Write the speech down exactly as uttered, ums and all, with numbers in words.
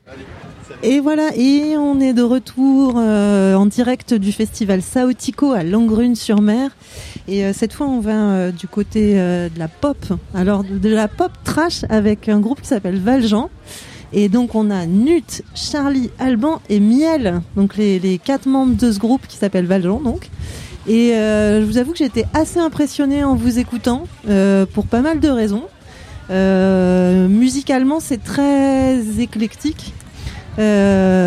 Et voilà, et on est de retour euh, en direct du festival Saotico à Langrune-sur-Mer. Et euh, cette fois, on va euh, du côté euh, de la pop. Alors, de, de la pop trash avec un groupe qui s'appelle Valjean. Et donc, on a Nut, Charlie, Alban et Miel. Donc, les, les quatre membres de ce groupe qui s'appelle Valjean, donc. Et euh, je vous avoue que j'étais assez impressionnée en vous écoutant, euh, pour pas mal de raisons. Euh, musicalement, c'est très éclectique. Euh,